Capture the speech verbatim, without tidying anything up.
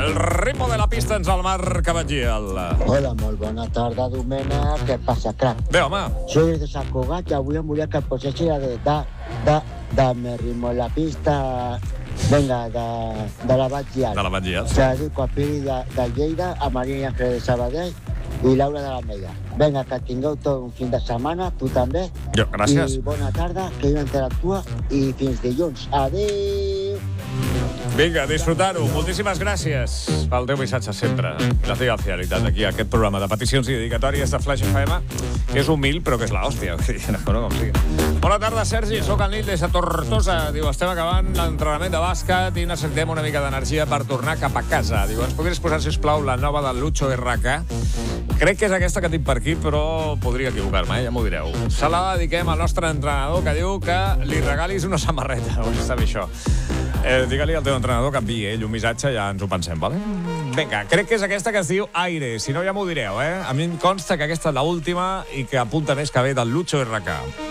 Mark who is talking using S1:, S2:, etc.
S1: El ritmo de la pista ens el marca Batgiel.
S2: Hola, molt bona tarda, Domènec. Què passa, crac?
S1: Bé, home.
S2: Soy de Sant Cugat i avui em volia que posessi la de da, da, dame ritmo en la pista. Vinga, de, de la Batgiel.
S1: De la Batgiel.
S2: Se la dedico a Piri de, de Lleida, a Maria Ángeles de Sabadell i Laura de la Meia. Vinga, que tingueu tot un fin de setmana, tu també.
S1: Jo, gràcies.
S2: I bona tarda, que jo interactua, i fins dilluns. Adéu!
S1: Vinga, disfrutar-ho. Moltíssimes gràcies pel teu missatge sempre. La teva fidelitat aquí a aquest programa de peticions i dedicatòries de Flash F M, que és humil, però que és l'hòstia. No, com sigui. Bona tarda, Sergi. Soc el Nil des de Tortosa. Diu, estem acabant l'entrenament de bàsquet i necessitem una mica d'energia per tornar cap a casa. Diu, ens podries posar, sisplau, la nova del Lucho R K? Crec que és aquesta que tinc per aquí, però podria equivocar-me, eh? Ja m'ho direu. Se la dediquem al nostre entrenador, que diu que li regalis una samarreta. Doncs està bé això. Eh, Digue-li al teu entrenador que enviï ell un missatge, ja ens ho pensem, vale? Vinga, crec que és aquesta que es diu Aire. Si no, ja m'ho direu, eh? A mi em consta que aquesta és l'última i que apunta més que ve del Lucho R K.